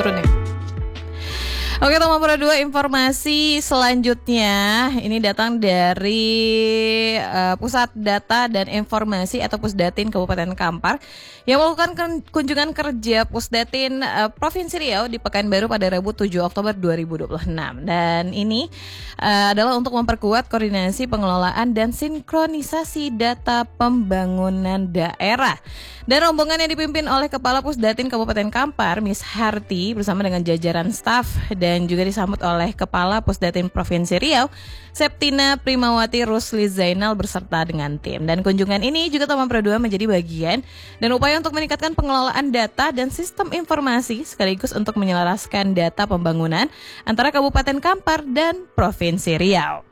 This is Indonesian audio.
turun nih. Oke, nomor 2 informasi selanjutnya ini datang dari Pusat Data dan Informasi atau Pusdatin Kabupaten Kampar yang melakukan kunjungan kerja Pusdatin Provinsi Riau di Pekanbaru pada Rabu 7 Oktober 2026. Dan ini adalah untuk memperkuat koordinasi pengelolaan dan sinkronisasi data pembangunan daerah. Dan rombongan yang dipimpin oleh Kepala Pusdatin Kabupaten Kampar, Miss Harti, bersama dengan jajaran staf dan juga disambut oleh Kepala Pusdatin Provinsi Riau, Septina Primawati Rusli Zainal beserta dengan tim. Dan kunjungan ini juga Taman Pro 2 menjadi bagian dan upaya untuk meningkatkan pengelolaan data dan sistem informasi sekaligus untuk menyelaraskan data pembangunan antara Kabupaten Kampar dan Provinsi Riau.